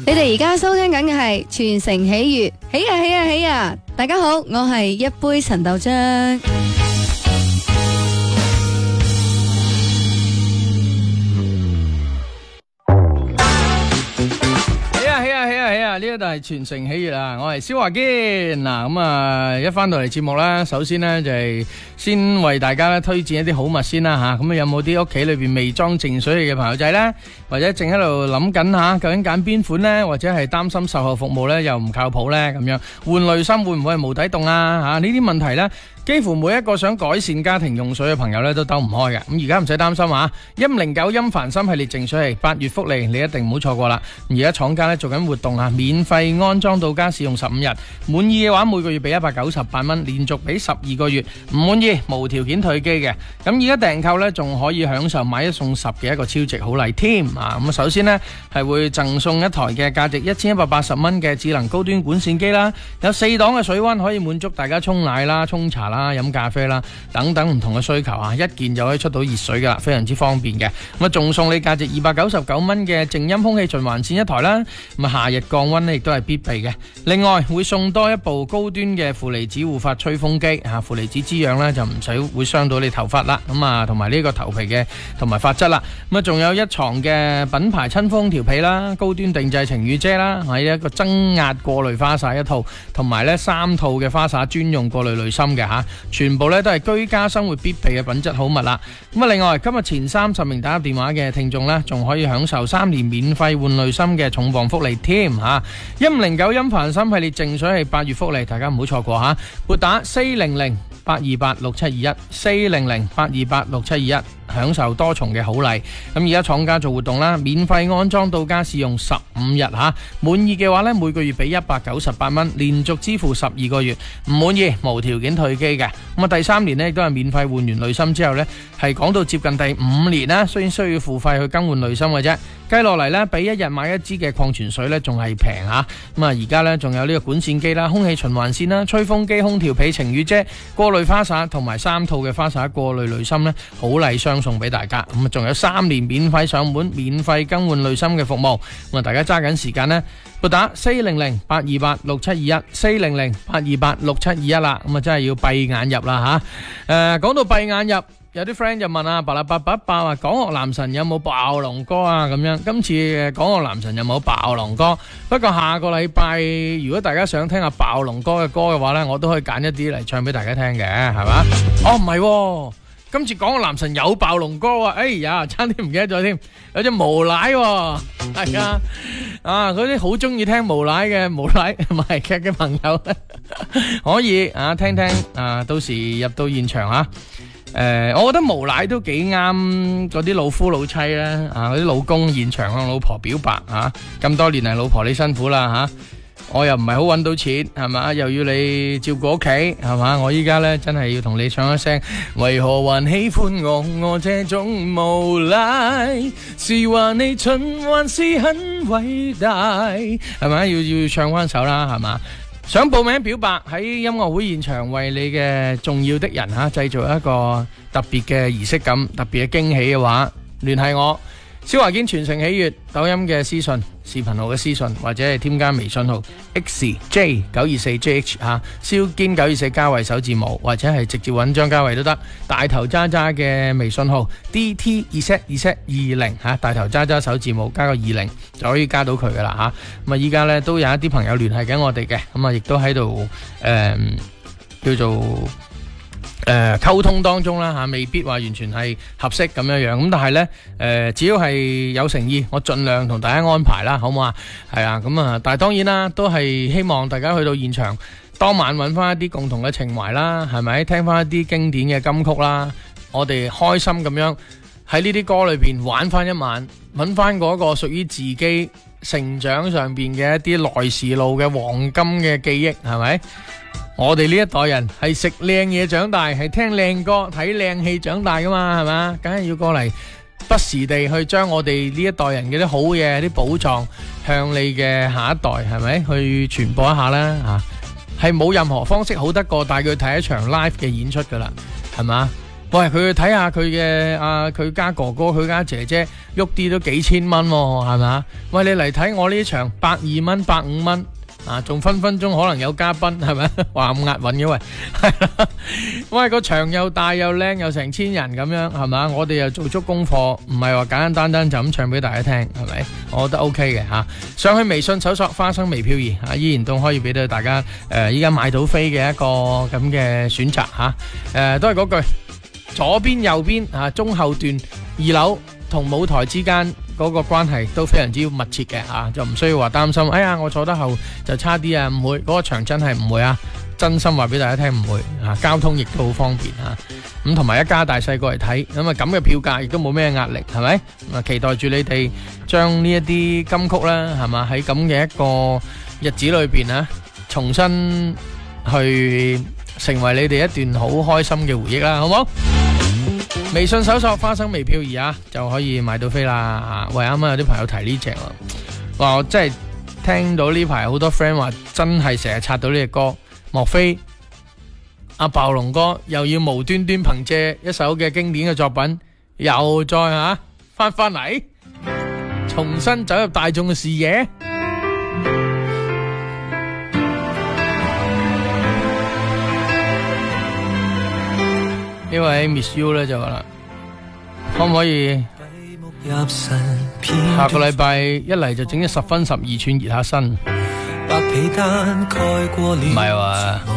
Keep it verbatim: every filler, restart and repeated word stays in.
你哋而家收聽緊嘅係全城喜悅，喜啊喜啊喜啊！大家好，我係一杯陳豆漿。 呢一度係全城喜悅啊！我係蕭華堅嗱，咁啊一翻到嚟節目啦，首先呢就係先為大家咧推薦一啲好物先啦吓，咁啊有冇啲屋企裏邊未裝淨水器嘅朋友仔呢？或者正喺度諗緊吓，究竟揀邊款呢？或者係擔心售後服務呢又唔靠譜呢？咁樣換濾芯會唔會係無底洞啊？吓，呢啲問題呢，幾乎每一個想改善家庭用水嘅朋友咧都兜唔開嘅。咁而家唔使擔心啊，音零九音凡芯系列淨水器八月福利你一定唔好錯過啦。而家廠家咧做緊活動啊，免費安裝到家試用十五日，滿意嘅話每個月俾一百九十八蚊，連續俾十二個月，唔滿意無條件退機嘅。咁而家訂購咧仲可以享受買一送十嘅一個超值好禮添啊！咁首先呢係會贈送一台嘅價值一千一百八十蚊嘅智能高端管線機啦，有四檔嘅水溫可以滿足大家沖奶啦、沖茶啦、飲咖啡啦等等唔同嘅需求啊，一件就可以出到熱水噶啦，非常之方便嘅。咁啊，仲送你價值二百九十九蚊嘅靜音空氣循環線一台啦。咁啊，夏日降溫呢亦都係必備嘅。另外會送多一部高端嘅負離子護髮吹風機啊，負離子滋養呢就唔使會傷到你頭髮啦。咁啊，同埋呢個頭皮嘅同埋髮質啦。咁啊，仲有一床嘅品牌親風調被啦，高端定製晴雨遮啦，係一個增壓過濾花灑一套，同埋呢三套嘅花灑專用過濾濾芯嘅吓。全部咧都係居家生活必備嘅品質好物啦。咁啊，另外今日前三十名打入電話嘅聽眾呢，仲可以享受三年免費換濾芯嘅重磅福利添吓。音零九音凡芯系列淨水器八月福利，大家唔好錯過吓。撥打四零零八二八六七二一四零零八二八六七二一，享受多重嘅好禮。咁而家廠家做活動啦，免費安裝到家試用十五日吓，滿意嘅話呢，每個月俾一百九十八蚊，連續支付十二個月，唔滿意無條件退機嘅。咁啊，第三年呢亦都係免費換完濾芯之後呢，係講到接近第五年啦，雖然需要付費去更換濾芯嘅啫。計落嚟呢，比一日買一支嘅礦泉水呢仲係平吓。咁啊，而家呢仲有呢個管線機啦、空氣循環線啦、吹風機、空調被、晴雨遮、過濾花灑同埋三套嘅花灑過濾濾芯呢，好禮相送俾大家。咁啊，仲有三年免費上門、免費更換濾芯嘅服務。咁啊，大家揸緊時間呢，撥打四零零八二八六七二一四零零八二八六七二一啦。咁啊，真係要閉眼入啦吓。誒，講到閉眼入。有啲 friend 就問啊，白啦白白爆啊，港樂男神有冇爆龍歌啊？咁樣今次嘅港樂男神有冇爆龍歌？不過下個禮拜如果大家想聽下爆龍歌嘅歌嘅話呢，我都可以揀一啲嚟唱俾大家聽嘅，係嘛？哦，唔係，今次港樂男神有爆龍歌啊！哎呀，差啲唔記得咗添，有隻無賴喎，係啊，啊嗰啲好中意聽無賴嘅無賴迷劇嘅朋友可以啊聽聽啊，到時入到現場啊。誒、呃，我覺得無賴都幾啱嗰啲老夫老妻啦，啊，嗰啲老公現場向老婆表白啊，咁多年嚟老婆你辛苦啦吓、啊，我又唔係好搵到錢係嘛，又要你照顧屋企係嘛，我依家咧真係要同你唱一聲，為何還喜歡我？我這種無賴，是話你蠢還是很偉大，係咪？要要唱翻首啦，係嘛？想報名表白喺音樂會現場，為你嘅重要的人吓製造一個特別嘅儀式感、特別嘅驚喜嘅話，聯繫我蕭華堅全城喜悅抖音嘅私信、視頻號嘅私信，或者係添加微信號 X J 九二四 J H 吓，蕭堅九二四加惠首字母，或者係直接揾張家惠都得。大頭渣渣嘅微信號 D T 二 set 二 set 二零吓，大頭渣渣首字母加個二零就可以加到佢噶啦吓。咁啊，依家咧都有一啲朋友聯繫緊我哋嘅，咁啊亦都喺度誒叫做。誒、呃、溝通當中啦嚇，未必話完全係合適咁樣樣，咁但係呢，誒、呃、只要係有誠意，我盡量同大家安排啦，好唔好啊？係啊，咁啊，但係當然啦，都係希望大家去到現場當晚揾翻一啲共同嘅情懷啦，係咪？聽翻一啲經典嘅金曲啦，我哋開心咁樣喺呢啲歌裏邊玩翻一晚，揾翻嗰個屬於自己成長上邊嘅一啲來時路嘅黃金嘅記憶，係咪？我哋呢一代人係食靚嘢長大，係聽靚歌睇靚戲長大噶嘛，係嘛？梗係要過嚟不時地去將我哋呢一代人嘅啲好嘢、啲寶藏向你嘅下一代係咪去傳播一下啦？吓，係冇任何方式好得過帶佢睇一場 live 嘅演出噶啦，係嘛？ 喂，佢去睇下佢嘅啊，佢家哥哥，佢家姐姐，喐啲都幾千蚊，係咪？喂，你嚟睇我呢場百二蚊、百五蚊啊，仲分分鐘可能有嘉賓，係咪？話咁押韻嘅喂，係啦。喂，個場又大又靚，又成千人咁樣，係咪？我哋又做足功課，唔係話簡簡單單就咁唱俾大家聽，係咪？我覺得 OK 嘅吓。上去微信搜索花生微飄移啊，依然都可以俾到大家誒，依家買到飛嘅一個咁嘅選擇吓。誒，都係嗰句。左邊右邊啊，中後段二樓同舞台之間嗰個關係都非常之密切嘅啊，就唔需要話擔心。哎呀，我坐得後就差啲啊，唔會，嗰個場真係唔會啊，真心話俾大家聽唔會啊，交通亦都好方便啊。咁同埋一家大細過嚟睇，咁啊咁嘅票價亦都冇咩壓力，係咪？啊，期待住你哋將呢一啲金曲啦，係嘛，喺咁嘅一個日子裏邊啊，重新去成為你哋一段好開心嘅回憶啦，好冇？微信搜索花生微飄移啊，就可以買到飛啦。喂，啱啱有啲朋友提呢隻喎，話我真係聽到呢排好多 friend 話真係成日刷到呢隻歌，莫非阿暴龍哥又要無端端憑借一首嘅經典嘅作品，又再吓翻翻嚟，重新走入大眾嘅視野？呢位 Miss You 咧就話啦，可唔可以下個禮拜一嚟就整一十分十二寸熱下身？唔係話